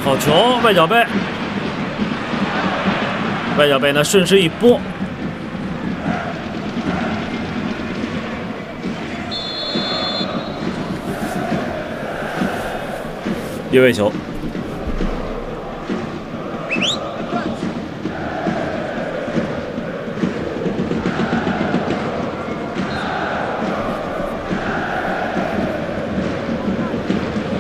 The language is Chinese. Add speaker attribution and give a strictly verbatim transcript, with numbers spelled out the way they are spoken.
Speaker 1: 好球，外脚背，外脚背呢顺势一拨，越位球。